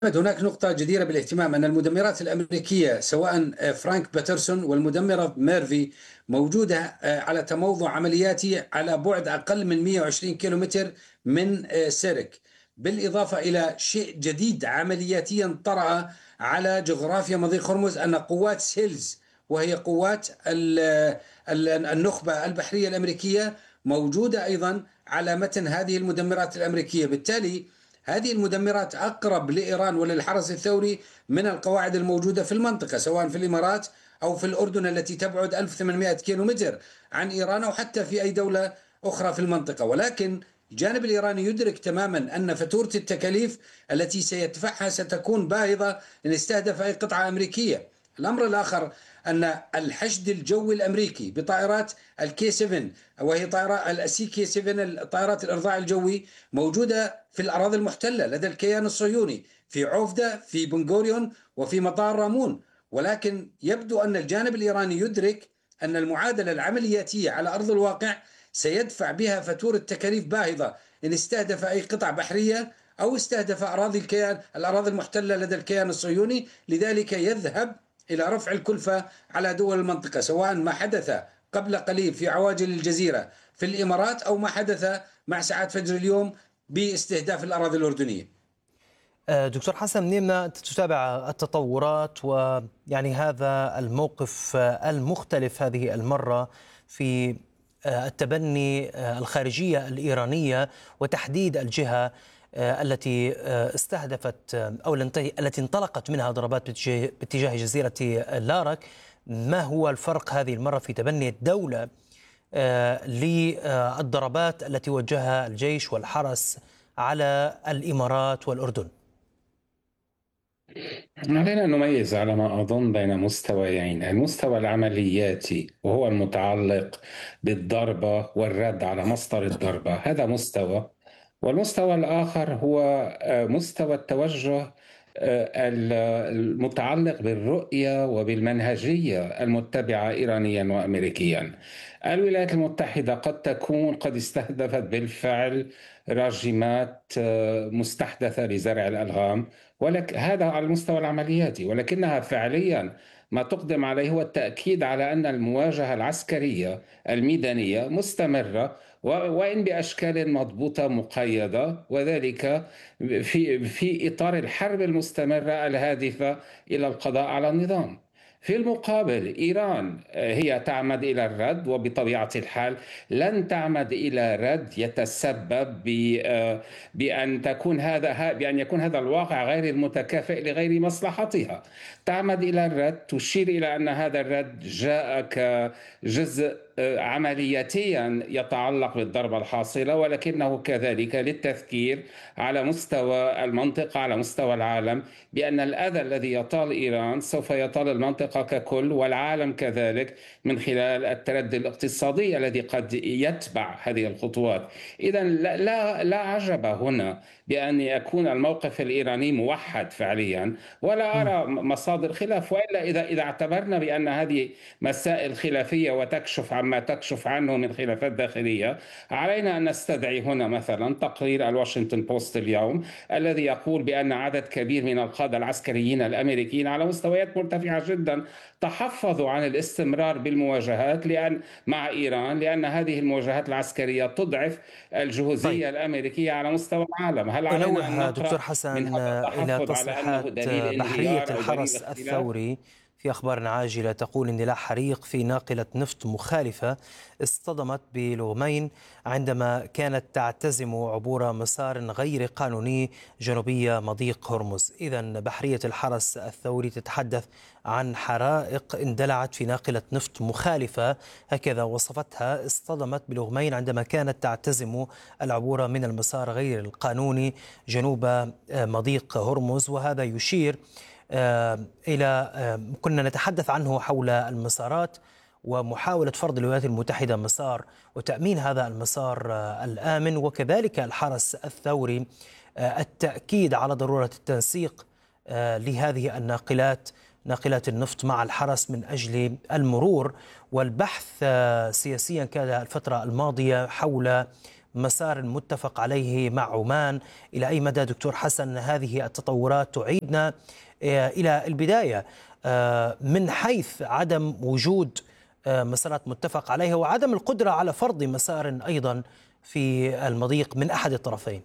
هناك نقطة جديرة بالاهتمام، أن المدمرات الأمريكية سواء فرانك باترسون والمدمرة ميرفي موجودة على تموضع عملياتي على بعد أقل من 120 كيلومتر من سيرك، بالإضافة إلى شيء جديد عملياتيا طرأ على جغرافيا مضيق هرمز، أن قوات سيلز وهي قوات النخبة البحرية الأمريكية موجودة أيضا على متن هذه المدمرات الأمريكية. بالتالي هذه المدمرات أقرب لإيران وللحرس الثوري من القواعد الموجودة في المنطقة، سواء في الإمارات أو في الأردن التي تبعد 1800 كيلومتر عن إيران، أو حتى في أي دولة أخرى في المنطقة. ولكن الجانب الإيراني يدرك تماما أن فاتورة التكاليف التي سيدفعها ستكون باهظة إن استهدف أي قطعة أمريكية. الأمر الآخر أن الحشد الجوي الأمريكي بطائرات الكي 7 وهي طائرات السي كي 7 طائرات الإرضاع الجوي موجودة في الأراضي المحتلة لدى الكيان الصهيوني في عوفدة، في بنغوريون، وفي مطار رامون. ولكن يبدو أن الجانب الإيراني يدرك أن المعادلة العملياتية على أرض الواقع سيدفع بها فاتورة تكاليف باهظة إن استهدف أي قطع بحرية أو استهدف الأراضي المحتلة لدى الكيان الصهيوني. لذلك يذهب إلى رفع الكلفة على دول المنطقة، سواء ما حدث قبل قليل في عواجل الجزيرة في الإمارات أو ما حدث مع ساعات فجر اليوم باستهداف الأراضي الأردنية. دكتور حسن، منين تتابع التطورات ويعني هذا الموقف المختلف هذه المرة في التبني الخارجية الإيرانية وتحديد الجهة التي استهدفت أو التي انطلقت منها ضربات باتجاه جزيرة لارك؟ ما هو الفرق هذه المرة في تبني الدولة للضربات التي وجهها الجيش والحرس على الإمارات والأردن؟ علينا أن نميز على ما أظن بين مستويين: المستوى العملياتي وهو المتعلق بالضربة والرد على مصدر الضربة، هذا مستوى. والمستوى الآخر هو مستوى التوجه المتعلق بالرؤية وبالمنهجية المتبعة إيرانيا وأمريكيا. الولايات المتحدة قد استهدفت بالفعل راجمات مستحدثة لزرع الألغام، هذا على المستوى العملياتي، ولكنها فعليا ما تقدم عليه هو التأكيد على أن المواجهة العسكرية الميدانية مستمرة، وإن بأشكال مضبوطة مقيدة، وذلك في إطار الحرب المستمرة الهادفة إلى القضاء على النظام. في المقابل إيران هي تعمد إلى الرد، وبطبيعة الحال لن تعمد إلى رد يتسبب بأن يكون هذا الواقع غير المتكافئ لغير مصلحتها. تعمد إلى الرد، تشير إلى أن هذا الرد جاء كجزء عملياتيا يتعلق بالضربة الحاصلة، ولكنه كذلك للتذكير على مستوى المنطقة، على مستوى العالم، بأن الأذى الذي يطال إيران سوف يطال المنطقة ككل والعالم كذلك من خلال التردي الاقتصادي الذي قد يتبع هذه الخطوات. إذن لا عجب هنا بأن يكون الموقف الإيراني موحد فعليا، ولا أرى مصادر خلاف. وإلا إذا اعتبرنا بأن هذه مسائل خلافية وتكشف عما تكشف عنه من خلافات داخلية، علينا أن نستدعي هنا مثلا تقرير الواشنطن بوست اليوم الذي يقول بأن عدد كبير من القادة العسكريين الأمريكيين على مستويات مرتفعة جدا تحفظوا عن الاستمرار بالمواجهات مع إيران، لأن هذه المواجهات العسكرية تضعف الجهوزية الأمريكية على مستوى العالم. هل علينا أن نقرأ دكتور حسن إلى تصريحات بحرية الحرس الثوري في أخبار عاجلة تقول اندلاع حريق في ناقلة نفط مخالفة اصطدمت بلغمين عندما كانت تعتزم عبور مسار غير قانوني جنوبية مضيق هرمز. إذن بحرية الحرس الثوري تتحدث عن حرائق اندلعت في ناقلة نفط مخالفة، هكذا وصفتها، اصطدمت بلغمين عندما كانت تعتزم العبور من المسار غير القانوني جنوب مضيق هرمز. وهذا يشير إلى كنا نتحدث عنه حول المسارات ومحاولة فرض الولايات المتحدة مسار وتأمين هذا المسار الآمن، وكذلك الحرس الثوري التأكيد على ضرورة التنسيق لهذه ناقلات النفط مع الحرس من أجل المرور والبحث سياسيا كان الفترة الماضية حول مسار متفق عليه مع عمان. إلى أي مدى دكتور حسن هذه التطورات تعيدنا إلى البداية من حيث عدم وجود مسارات متفق عليها وعدم القدرة على فرض مسار أيضا في المضيق من أحد الطرفين؟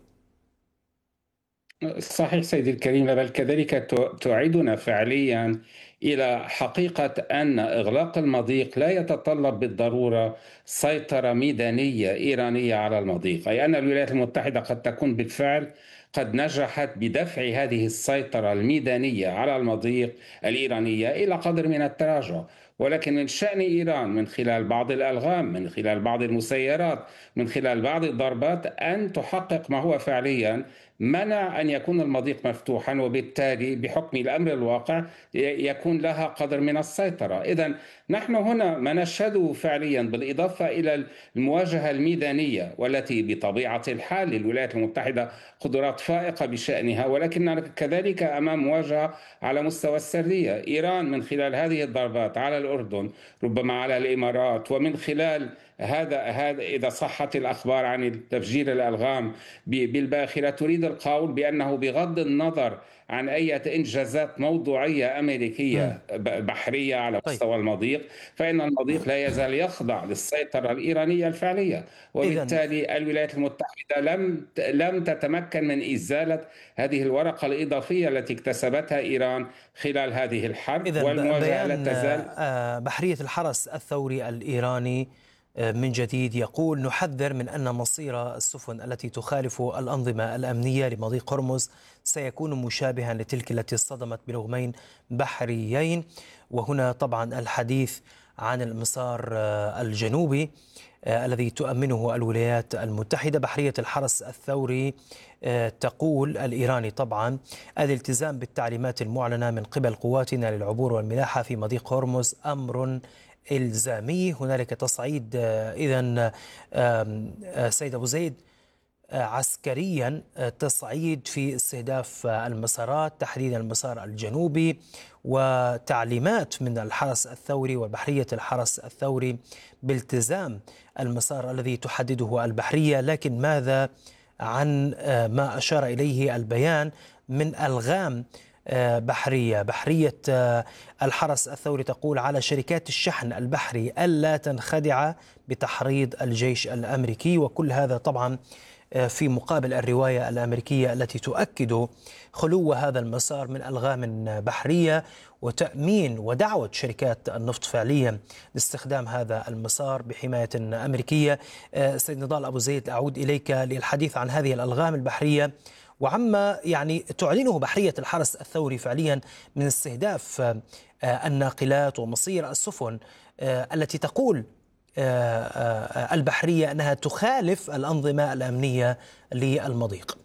صحيح سيدي الكريم، بل كذلك تعيدنا فعليا إلى حقيقة أن إغلاق المضيق لا يتطلب بالضرورة سيطرة ميدانية إيرانية على المضيق، أي أن الولايات المتحدة قد تكون بالفعل قد نجحت بدفع هذه السيطرة الميدانية على المضيق الإيرانية إلى قدر من التراجع، ولكن من شأن إيران من خلال بعض الألغام، من خلال بعض المسيرات، من خلال بعض الضربات أن تحقق ما هو فعليا منع أن يكون المضيق مفتوحا، وبالتالي بحكم الأمر الواقع يكون لها قدر من السيطرة. إذن نحن هنا ما نشهده فعليا بالإضافة إلى المواجهة الميدانية والتي بطبيعة الحال للولايات المتحدة قدرات فائقة بشأنها، ولكننا كذلك أمام مواجهة على مستوى السرية. إيران من خلال هذه الضربات على الأردن، ربما على الإمارات، ومن خلال هذا إذا صحت الأخبار عن تفجير الألغام بالباخرة، تريد القول بأنه بغض النظر عن أي إنجازات موضوعية أمريكية بحرية على مستوى المضيق، فإن المضيق لا يزال يخضع للسيطرة الإيرانية الفعلية، وبالتالي الولايات المتحدة لم تتمكن من إزالة هذه الورقة الإضافية التي اكتسبتها إيران خلال هذه الحرب، والمواجهة لا تزال. بحرية الحرس الثوري الإيراني من جديد يقول: نحذر من أن مصير السفن التي تخالف الأنظمة الأمنية لمضيق هرمز سيكون مشابها لتلك التي اصطدمت بلغمين بحريين. وهنا طبعا الحديث عن المسار الجنوبي الذي تؤمنه الولايات المتحدة. بحرية الحرس الثوري تقول الإيراني طبعا: الالتزام بالتعليمات المعلنة من قبل قواتنا للعبور والملاحة في مضيق هرمز أمر إلزامي. هنالك تصعيد إذن سيد أبو زيد عسكريا، تصعيد في استهداف المسارات، تحديدا المسار الجنوبي، وتعليمات من الحرس الثوري وبحرية الحرس الثوري بالتزام المسار الذي تحدده البحرية. لكن ماذا عن ما أشار إليه البيان من ألغام بحرية؟ بحرية الحرس الثوري تقول على شركات الشحن البحري ألا تنخدع بتحريض الجيش الأمريكي، وكل هذا طبعا في مقابل الرواية الأمريكية التي تؤكد خلو هذا المسار من ألغام بحرية وتأمين ودعوة شركات النفط فعليا لاستخدام هذا المسار بحماية أمريكية. سيد نضال أبو زيد، أعود إليك للحديث عن هذه الألغام البحرية وعما يعني تعلنه بحرية الحرس الثوري فعليا من استهداف الناقلات ومصير السفن التي تقول البحرية أنها تخالف الأنظمة الأمنية للمضيق.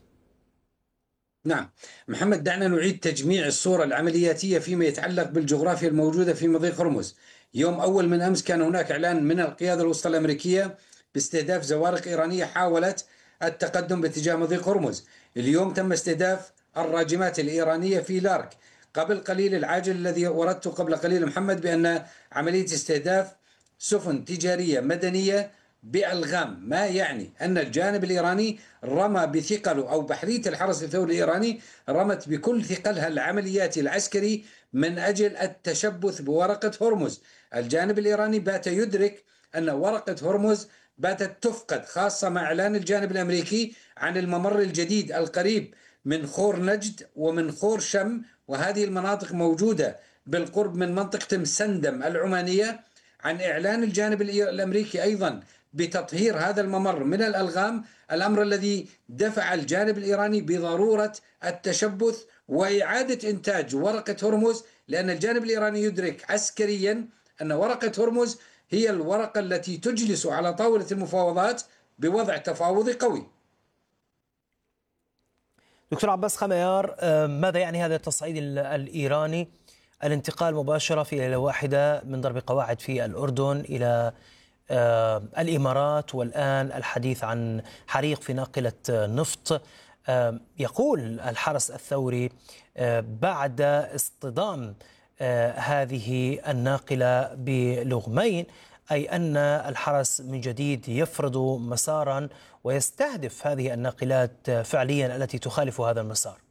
نعم محمد، دعنا نعيد تجميع الصورة العملياتية فيما يتعلق بالجغرافيا الموجودة في مضيق هرمز. يوم أول من أمس كان هناك إعلان من القيادة الوسطى الأمريكية باستهداف زوارق إيرانية حاولت التقدم باتجاه مضيق هرمز. اليوم تم استهداف الراجمات الإيرانية في لارك. قبل قليل العاجل الذي وردته قبل قليل محمد بأن عملية استهداف سفن تجارية مدنية بألغام، ما يعني أن الجانب الإيراني رمى بثقله، أو بحرية الحرس الثوري الإيراني رمت بكل ثقلها العمليات العسكري من أجل التشبث بورقة هرمز. الجانب الإيراني بات يدرك أن ورقة هرمز باتت تفقد، خاصة مع إعلان الجانب الأمريكي عن الممر الجديد القريب من خور نجد ومن خور شم، وهذه المناطق موجودة بالقرب من منطقة مسندم العمانية، عن إعلان الجانب الأمريكي أيضا بتطهير هذا الممر من الألغام، الأمر الذي دفع الجانب الإيراني بضرورة التشبث وإعادة إنتاج ورقة هرمز، لأن الجانب الإيراني يدرك عسكريا أن ورقة هرمز هي الورقة التي تجلس على طاولة المفاوضات بوضع تفاوضي قوي. دكتور عباس خميار، ماذا يعني هذا التصعيد الإيراني؟ الانتقال مباشرة في ليلة واحدة من ضرب قواعد في الأردن إلى الإمارات، والآن الحديث عن حريق في ناقلة نفط. يقول الحرس الثوري بعد اصطدام هذه الناقلة بلغمين أي أن الحرس من جديد يفرض مسارا ويستهدف هذه الناقلات فعليا التي تخالف هذا المسار؟